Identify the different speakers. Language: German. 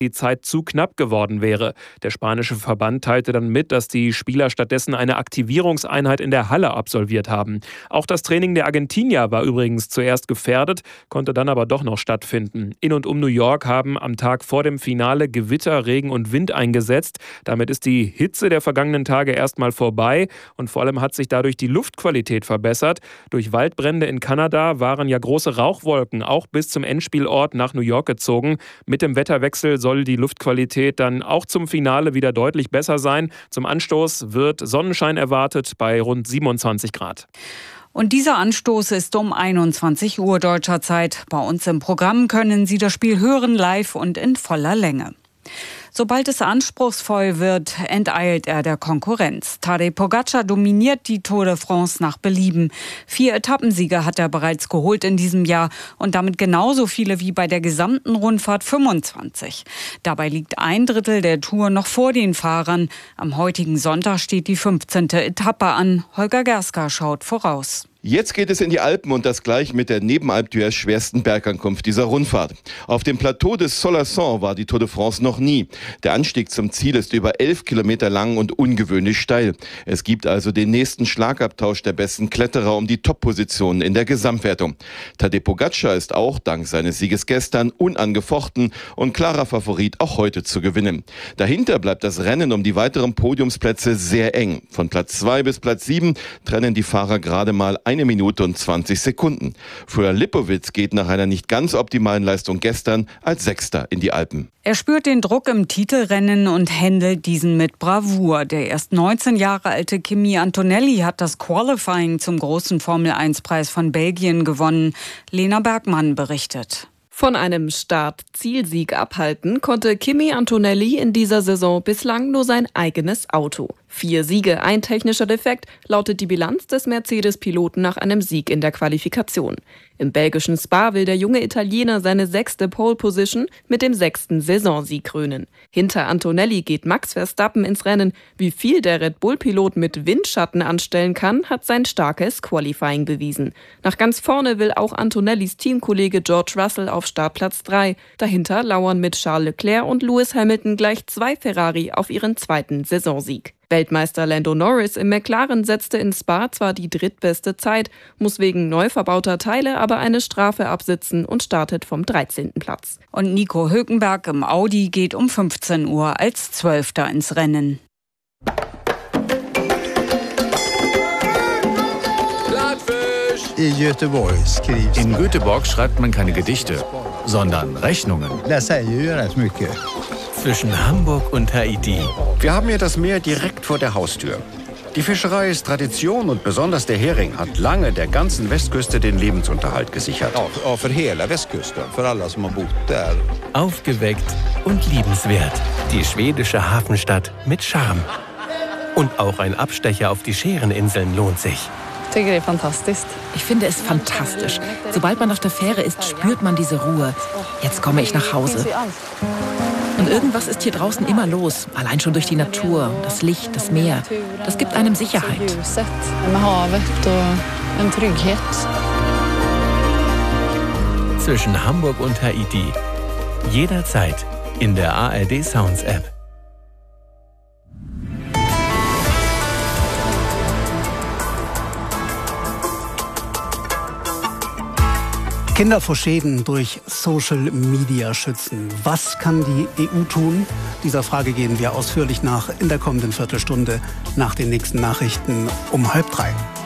Speaker 1: die Zeit zu knapp geworden wäre. Der spanische Verband teilte dann mit, dass die Spieler stattdessen eine Aktivierungseinheit in der Halle absolviert haben. Auch das Training der Argentinier war übrigens zuerst gefährdet, konnte dann aber doch noch stattfinden. In und um New York haben am Tag vor dem Finale Gewitter, Regen und Wind eingesetzt. Damit ist die Hitze der vergangenen Tage erstmal vorbei und vor allem hat sich dadurch die Luftqualität verbessert. Durch Waldbrände in Kanada waren ja große Rauchwolken auch bis zum Endspielort nach New York gezogen. Mit dem Wetterwechsel soll die Luftqualität dann auch zum Finale wieder deutlich besser sein. Zum Anstoß wird Sonnenschein erwartet bei rund 27 Grad.
Speaker 2: Und dieser Anstoß ist um 21 Uhr deutscher Zeit. Bei uns im Programm können Sie das Spiel hören, live und in voller Länge. Sobald es anspruchsvoll wird, enteilt er der Konkurrenz. Tadej Pogačar dominiert die Tour de France nach Belieben. 4 Etappensiege hat er bereits geholt in diesem Jahr und damit genauso viele wie bei der gesamten Rundfahrt 25. Dabei liegt ein Drittel der Tour noch vor den Fahrern. Am heutigen Sonntag steht die 15. Etappe an. Holger Gerska schaut voraus.
Speaker 3: Jetzt geht es in die Alpen und das gleich mit der neben Alpe d'Huez schwersten Bergankunft dieser Rundfahrt. Auf dem Plateau des Solerson war die Tour de France noch nie. Der Anstieg zum Ziel ist über 11 Kilometer lang und ungewöhnlich steil. Es gibt also den nächsten Schlagabtausch der besten Kletterer um die Top-Positionen in der Gesamtwertung. Tadej Pogačar ist auch dank seines Sieges gestern unangefochten und klarer Favorit auch heute zu gewinnen. Dahinter bleibt das Rennen um die weiteren Podiumsplätze sehr eng. Von Platz 2 bis Platz 7 trennen die Fahrer gerade mal 1 Minute und 20 Sekunden. Florian Lipowitz geht nach einer nicht ganz optimalen Leistung gestern als Sechster in die Alpen.
Speaker 2: Er spürt den Druck im Titelrennen und handelt diesen mit Bravour. Der erst 19 Jahre alte Kimi Antonelli hat das Qualifying zum großen Formel-1-Preis von Belgien gewonnen. Lena Bergmann berichtet.
Speaker 4: Von einem Start-Zielsieg abhalten konnte Kimi Antonelli in dieser Saison bislang nur sein eigenes Auto. 4 Siege, ein technischer Defekt, lautet die Bilanz des Mercedes-Piloten nach einem Sieg in der Qualifikation. Im belgischen Spa will der junge Italiener seine 6. Pole-Position mit dem 6. Saisonsieg krönen. Hinter Antonelli geht Max Verstappen ins Rennen. Wie viel der Red Bull-Pilot mit Windschatten anstellen kann, hat sein starkes Qualifying bewiesen. Nach ganz vorne will auch Antonellis Teamkollege George Russell auf Startplatz 3. Dahinter lauern mit Charles Leclerc und Lewis Hamilton gleich 2 Ferrari auf ihren 2. Saisonsieg. Weltmeister Lando Norris im McLaren setzte in Spa zwar die drittbeste Zeit, muss wegen neu verbauter Teile aber eine Strafe absitzen und startet vom 13. Platz.
Speaker 2: Und Nico Hülkenberg im Audi geht um 15 Uhr als 12. ins Rennen.
Speaker 5: In Göteborg schreibt man keine Gedichte, sondern Rechnungen. Zwischen Hamburg und Haiti.
Speaker 6: Wir haben hier das Meer direkt vor der Haustür. Die Fischerei ist Tradition und besonders der Hering hat lange der ganzen Westküste den Lebensunterhalt gesichert.
Speaker 5: Aufgeweckt und liebenswert. Die schwedische Hafenstadt mit Charme. Und auch ein Abstecher auf die Schäreninseln lohnt sich.
Speaker 7: Ich finde es fantastisch. Sobald man auf der Fähre ist, spürt man diese Ruhe. Jetzt komme ich nach Hause. Und irgendwas ist hier draußen immer los. Allein schon durch die Natur, das Licht, das Meer. Das gibt einem Sicherheit.
Speaker 5: Zwischen Hamburg und Haiti. Jederzeit in der ARD Sounds App.
Speaker 8: Kinder vor Schäden durch Social Media schützen. Was kann die EU tun? Dieser Frage gehen wir ausführlich nach in der kommenden Viertelstunde nach den nächsten Nachrichten um 2:30.